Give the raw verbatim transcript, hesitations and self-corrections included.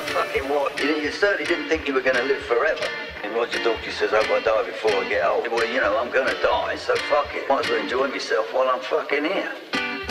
fucking what? You, you certainly didn't think you were going to live forever. And Roger Daltrey says, I've got to die before I get old. Well, you know, I'm going to die, so fuck it. Might as well enjoy myself while I'm fucking here.